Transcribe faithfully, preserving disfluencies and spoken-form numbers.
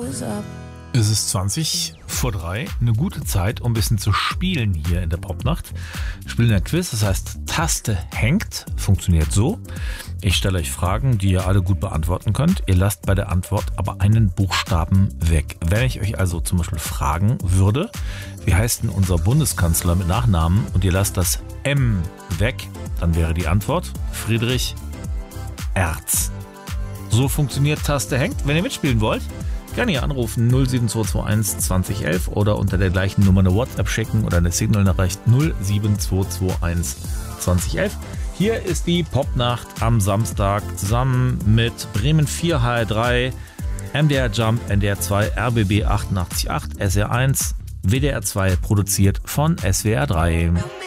Es ist zwanzig vor drei, eine gute Zeit, um ein bisschen zu spielen hier in der Popnacht. Wir spielen ein Quiz, das heißt Taste hängt, funktioniert so. Ich stelle euch Fragen, die ihr alle gut beantworten könnt. Ihr lasst bei der Antwort aber einen Buchstaben weg. Wenn ich euch also zum Beispiel fragen würde, wie heißt denn unser Bundeskanzler mit Nachnamen und ihr lasst das M weg, dann wäre die Antwort Friedrich Erz. So funktioniert Taste hängt. Wenn ihr mitspielen wollt, gerne hier anrufen null sieben zwei zwei eins zwanzig elf oder unter der gleichen Nummer eine WhatsApp schicken oder eine Signal-Nachricht null sieben zwei zwei eins zwanzig elf. Hier ist die Popnacht am Samstag zusammen mit Bremen vier, H R drei, M D R Jump, N D R zwei, R B B achtundachtzig Komma acht, S R eins, W D R zwei, produziert von S W R drei.